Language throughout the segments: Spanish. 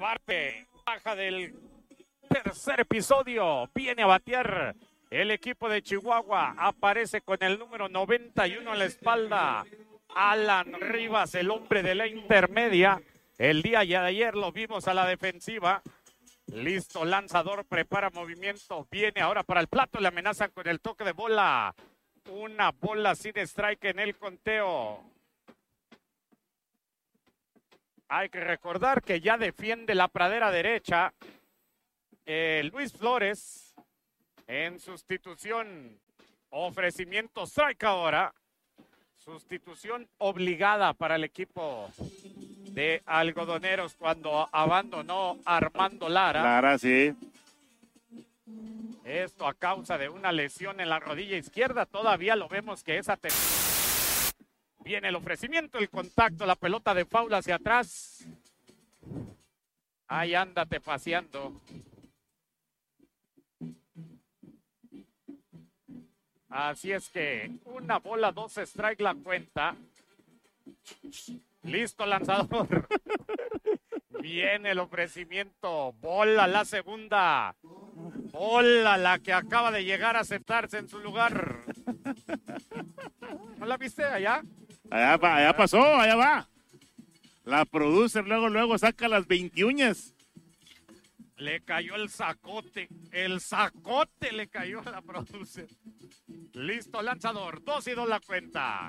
parte baja del tercer episodio. Viene a batear el equipo de Chihuahua. Aparece con el número 91 en la espalda. Alan Rivas, el hombre de la intermedia. El día de ayer lo vimos a la defensiva. Listo, lanzador, prepara movimiento. Viene ahora para el plato. Le amenazan con el toque de bola. Una bola sin strike en el conteo. Hay que recordar que ya defiende la pradera derecha Luis Flores en sustitución. Ofrecimiento strike ahora. Sustitución obligada para el equipo de Algodoneros cuando abandonó Armando Lara. Lara, sí. Esto a causa de una lesión en la rodilla izquierda. Todavía lo vemos que esa... Viene el ofrecimiento, el contacto, la pelota de foul hacia atrás. Ahí ándate paseando. Así es que una bola, 2 strike la cuenta. Listo, lanzador. Viene el ofrecimiento. Bola la segunda. Bola la que acaba de llegar a sentarse en su lugar. ¿No la viste allá? Allá pasó, allá va. La producer luego saca las 20 uñas. Le cayó el sacote. El sacote le cayó a la producer. Listo, lanzador. 2-2 la cuenta.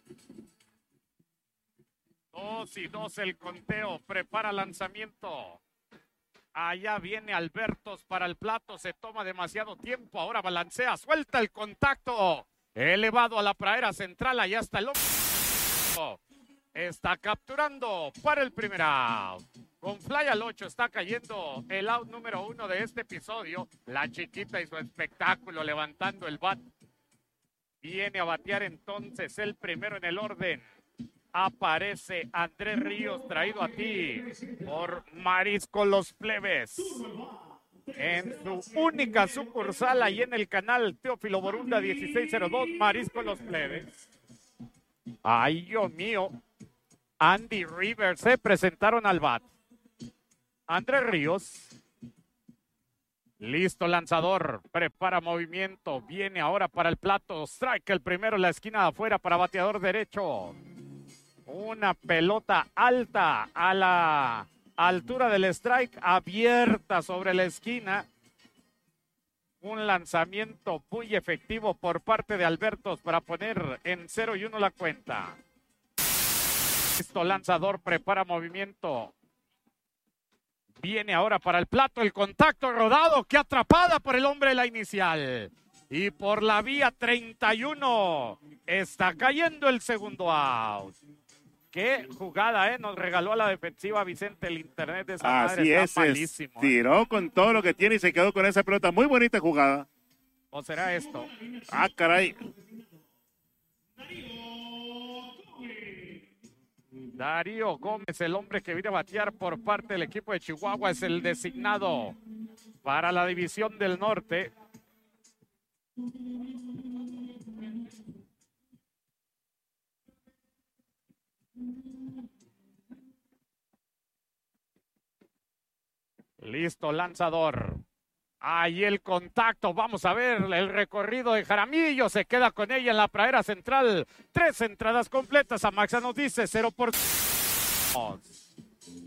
2-2 el conteo. Prepara lanzamiento. Allá viene Albertos para el plato. Se toma demasiado tiempo. Ahora balancea. Suelta el contacto. Elevado a la pradera central. Allá está el hombre. Está capturando para el primer out. Con fly al 8 está cayendo el out número 1 de este episodio. La chiquita y su espectáculo levantando el bat. Viene a batear entonces el primero en el orden. Aparece Andrés Ríos, traído a ti por Marisco Los Plebes. En su única sucursal ahí en el canal Teófilo Borunda 1602, Marisco Los Plebes. Ay, Dios mío. Andy Rivers se presentaron al bat. Andrés Ríos. Listo, lanzador. Prepara movimiento. Viene ahora para el plato. Strike el primero en la esquina de afuera para bateador derecho. Una pelota alta a la altura del strike. Abierta sobre la esquina. Un lanzamiento muy efectivo por parte de Albertos para poner en 0-1 la cuenta. Listo, lanzador, prepara movimiento. Viene ahora para el plato, el contacto rodado, que atrapada por el hombre de la inicial. Y por la vía 31 está cayendo el segundo out. Qué jugada, nos regaló a la defensiva Vicente el internet de esa madre. Así está malísimo. Tiró con todo lo que tiene y se quedó con esa pelota. Muy bonita jugada. ¿O será esto? Ah, caray. Darío Gómez, el hombre que viene a batear por parte del equipo de Chihuahua, es el designado para la División del Norte. Listo, lanzador. Ahí el contacto. Vamos a ver el recorrido de Jaramillo. Se queda con ella en la pradera central. 3 entradas completas. Amaxa nos dice 0-0.